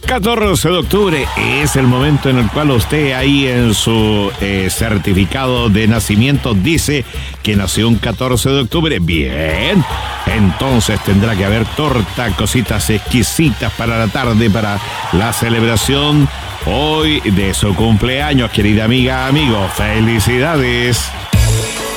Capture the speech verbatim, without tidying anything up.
catorce de octubre es el momento en el cual usted ahí en su eh, certificado de nacimiento dice que nació un catorce de octubre. Bien, entonces tendrá que haber torta, cositas exquisitas para la tarde, para la celebración hoy de su cumpleaños, querida amiga, amigo. ¡Felicidades!